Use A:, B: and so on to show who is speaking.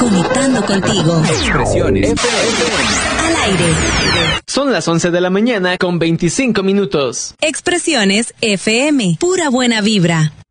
A: Conectando contigo.
B: Expresiones FM.
A: Al aire.
C: Son las 11 de la mañana con 25 minutos.
A: Expresiones FM. Pura buena vibra.